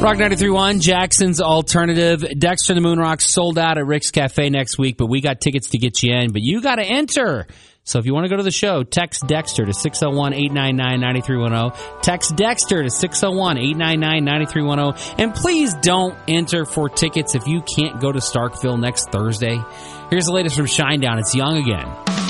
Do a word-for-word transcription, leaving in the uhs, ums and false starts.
Rock ninety-three point one, Jackson's Alternative. Dexter the Moonrock sold out at Rick's Cafe next week, but we got tickets to get you in. But you got to enter. So if you want to go to the show, text Dexter to six oh one, eight nine nine, nine three one oh. Text Dexter to six oh one, eight nine nine, nine three one oh. And please don't enter for tickets if you can't go to Starkville next Thursday. Here's the latest from Shinedown. It's Young Again.